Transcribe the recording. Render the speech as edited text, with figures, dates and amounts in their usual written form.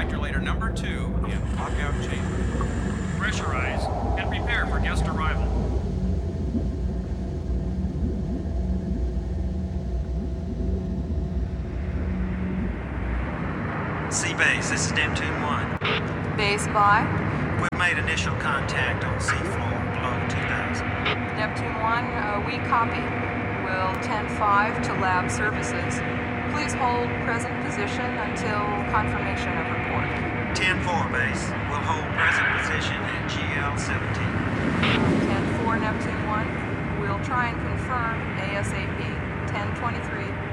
Modulator number 2 in lockout chamber. Pressurize and prepare for guest arrival. Sea-Base, this is Neptune 1. Base by We've made initial contact on seafloor below 2000. Neptune 1, we copy. Will 10-5 to lab services. Please hold present position until confirmation of report. 10-4, base. We'll hold present position at GL-17. 10-4 Neptune 1, we'll try and confirm ASAP. 10-23.